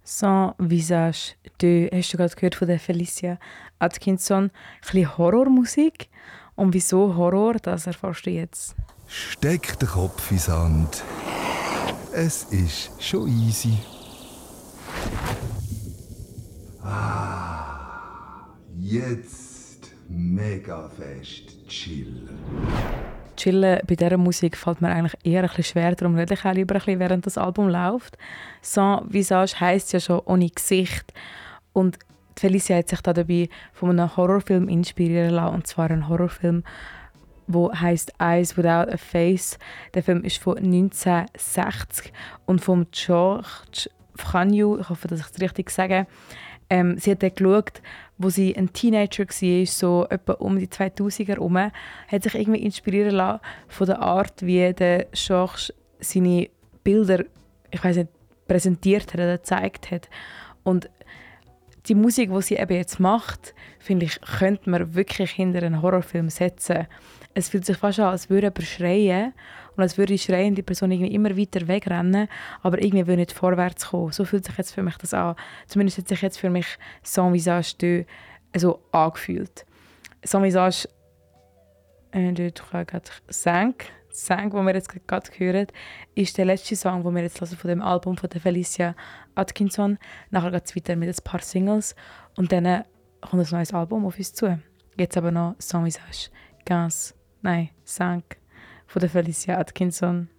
Sans Visage 2 hast du gerade gehört von der Felicia Atkinson. Ein bisschen Horrormusik. Und wieso Horror, das erfährst du jetzt. Steck den Kopf in Sand. Es ist schon easy. Jetzt mega fest chillen. Chillen bei dieser Musik fällt mir eigentlich eher ein bisschen schwer, darum rede ich auch lieber ein bisschen, während das Album läuft. Sans Visage heisst ja schon «ohne Gesicht». Und Felicia hat sich da dabei von einem Horrorfilm inspirieren lassen, und zwar ein Horrorfilm, der heisst «Eyes Without a Face». Der Film ist von 1960 und von George Franju, ich hoffe, dass ich es richtig sage. Sie hat dann geschaut, wo sie ein Teenager war, so etwa um die 2000er herum, hat sich irgendwie inspirieren lassen von der Art, wie der Georges seine Bilder, ich weiss nicht, präsentiert hat oder gezeigt hat. Und die Musik, die sie eben jetzt macht, finde ich, könnte man wirklich hinter einen Horrorfilm setzen. Es fühlt sich fast an, als würde jemand schreien und als würde die schreiende Person irgendwie immer weiter wegrennen, aber irgendwie will nicht vorwärts kommen. So fühlt sich jetzt für mich das an. Zumindest hat sich jetzt für mich Sans Visage 2 so angefühlt. Sans Visage 1, 2, 3, 4, 5, den wir jetzt gerade hören, ist der letzte Song, den wir jetzt hören von dem Album von der Felicia Atkinson. Nachher geht es weiter mit ein paar Singles und dann kommt ein neues Album auf uns zu. Jetzt aber noch Sans Visage 5 von der Felicia Atkinson.